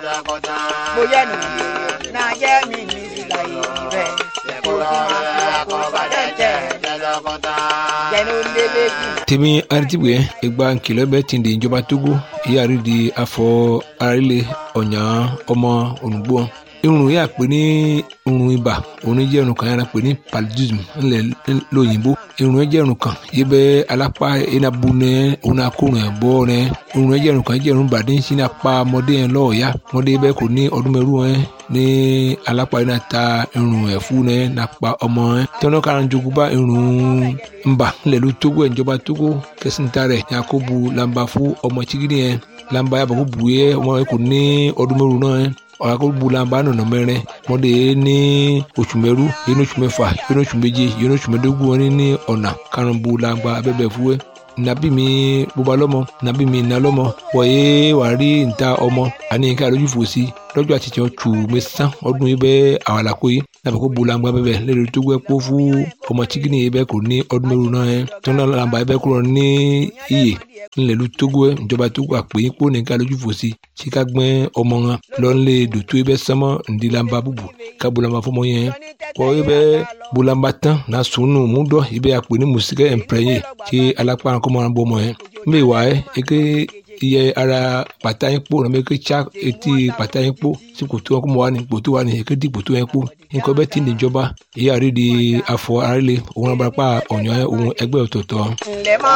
bóyá nìyí náà yẹ mí ní ìlà yìí rẹ̀ kó sì máa fi àkọ́bà dẹ́jẹ́ jẹ́nu lébèjì. tèmi aritibu yẹn ìgbà nkìlọ̀ bẹ́ẹ̀ ti di ìjọba Togo ìyáàrí di afọ arílẹ̀ ọ̀nyà ọmọ ònùgbò irun yà pé ní irun ibà òun jẹ́ irun kan yàrá pé ní paludism ńlẹ̀ lóyìnbó irun yẹn jẹ́ irun kan yìí bẹ́ alápá enabu nẹ òun akórun ẹ̀ bọ́ nẹ irun yẹn jẹ́ irun kan jẹ́ irun bàdé sí ní apá ọmọdé yẹn lọ́ọ̀ọ́yá ọmọdé bẹ́ẹ̀ kò ní ọdún mẹ́rù yẹn ní alápá yẹn ta irun ẹ̀fú nẹ nàpá ọmọ yẹn tọ́nà kan jogun bá irun ńbà ńlẹ̀ ló Togo ẹ̀ ìjọba Togo kẹsìntà rẹ̀ yakubu lamba fún ọmọ chigidi yẹn lamba yàbọ̀ kó bu yẹ ọmọ yẹn kò ní ọdún mẹ́rù náà yẹn ọ̀rọ̀ bulamba nọ̀nà mẹ́rin mọ́dé ní oṣù mẹ́rú yẹn ní oṣù mẹ́fà yẹn ní oṣù méje yẹn ní oṣù mẹ́dógún wọn ní ọ̀nà karùn-ún bulamba abẹ́bẹ̀ fúwẹ́ nabi mi bóba lọ́mọ nabi mi iná lọ́mọ wọ̀nyé wà rí níta ọmọ àní nǹkan àlójú fòsí lọ́jọ́ àti tiẹ̀ tù mẹ́sàn ọdún yìí bẹ́ẹ̀ àwọn àlàkó yìí nàbẹ̀ kó bulamba bẹ́ẹ̀ lẹ́rìí tó gbẹ́ kó fún ọmọ chikini yìí bẹ́ẹ̀ kò ní ọdún mẹ́rù náà yẹn tọ́nà làǹbà yìí bẹ́ẹ̀ kúrò ní iyè ńlẹ̀lú Togo ẹ̀ ìjọba Togo àpè kó nìkan lójú fòsí tí ká gbẹ́ ọmọ wọn lọ́nlé dòtó ẹ bẹ́ sánmọ́ ndílamba búbu ká bulamba fọmọ yẹn kọ́ ẹ bẹ́ bulamba tán na sùnù múdọ̀ ẹ bẹ́ àpè ní mùsíkẹ́ ẹ̀ǹpẹ̀rẹ̀yẹ tí alápá kọ́mọ náà bọ́ ọmọ yẹn mbẹ́ wà ẹ́ eke iye ara pàtà yín kpó nàbẹ́ eke tsa etí pàtà yín kpó sí kòtò wọn kó mọ wà ní kòtò wà ní eke di kòtò yẹn kpó nǹkan bẹ́ẹ̀ tí ní ìjọba èyí àrídìí afọ arílẹ̀ òun abarapá ọ̀nyọ́ òun ẹgbẹ́ ọ̀tọ̀ọ̀tọ̀.